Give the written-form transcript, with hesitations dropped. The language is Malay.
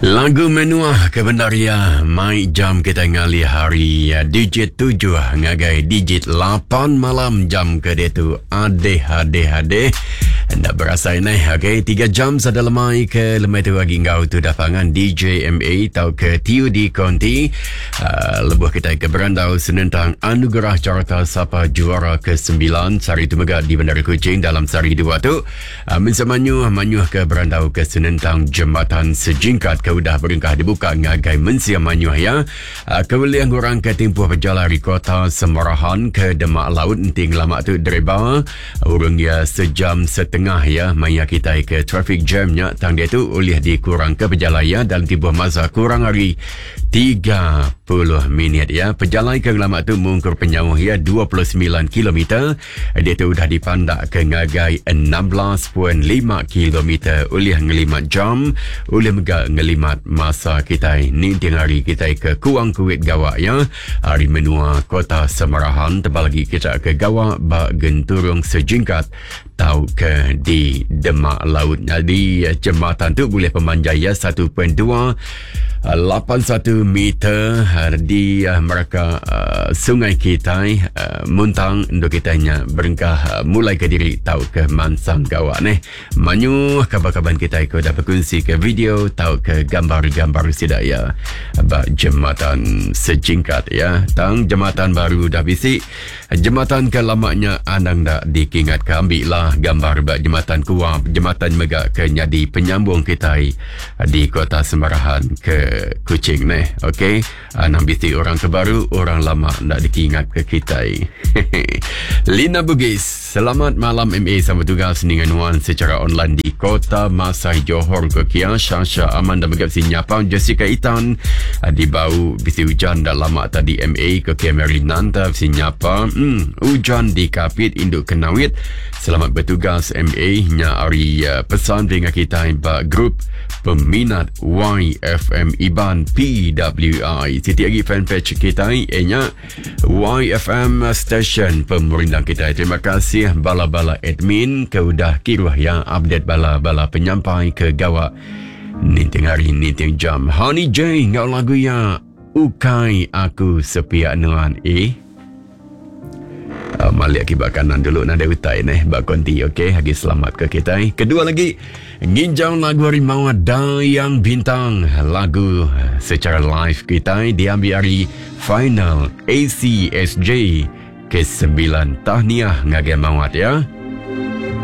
Lagu menua kebenaria mai jam kita ngali hari digit 7 ngagai digit 8 malam jam ke dia tu ade anda berasa ini okay 3 jam sada lemai ke lemai tu lagi ngau tu dapangan DJMA tau ke TUD Konti lebuh kita ke berandau senentang anugerah carta sapa juara ke-9 sari tu mega di Bandar Kuching dalam sari 2 tu manyuh ke berandau ke senentang jembatan sejingkat ke udah beringkah dibuka ngagai mensia manyuh ya kebelian orang ke tempuh berjalan di kota Semarahan ke Demak Laut enting lama tu dereba urung ya sejam setengah ya maya kita ke traffic jamnya tang dia tu oleh dikurang ke berjalan ya dalam tempoh masa kurang hari 30 minit ya perjalanan ke lama tu mengkur penyawah ya 29 km dia tu dah dipandak ke ngagai 16.5 km oleh ngelimat jam oleh mega ngelimat masa kita ni tengah hari kita ke Kuang Kuit Gawak ya hari menua kota Semarahan tebal lagi kita ke Gawak bak genturung sejingkat tau ke di Demak Laut jadi jembatan tu boleh pemanjaya 1.281 meter di mereka sungai kita muntang untuk kitanya berengkah mulai ke diri tau ke Mansang Gawak ni manyuh kabar-kabar kita ikut dapat kunci ke video tau ke gambar-gambar sidak ya bak jembatan sejingkat ya tang jembatan baru dah bisik jembatan ke lamanya andang dak dikingat ke ambil lah gambar bak jembatan kuat jembatan megak ke nyadi penyambung kita di kota Semarahan ke Kuching ni okey nang bisik orang terbaru orang lama nak dikingat ke kita Lina Bugis selamat malam MA sama tugas dengan Wan secara online di kota Masai Johor ke Kia Syasha Aman dan megap sinyapang Jessica Itan di bau bisi hujan dah lama tadi MA ke Kia Marinanta sinyapa hujan di Kapit Induk Kenawit selamat bertugas MA nya hari pesan dengan kita grup peminat YFM Iban PWI setiap lagi fanpage kita nya YFM station pemerintah kita terima kasih bala-bala admin ke udah kiruh yang update bala-bala penyampai ke Gawak ninting hari ninting jam Honey J ngau lagu ya ukai aku sepiak nuan malik akibat kanan dulu nada utai bak konti okey lagi selamat ke kita kedua lagi nginjau lagu Harimau Dayang Bintang lagu secara live kita diambil hari final ACSJ ke-9 tahniah ngagai mawat ya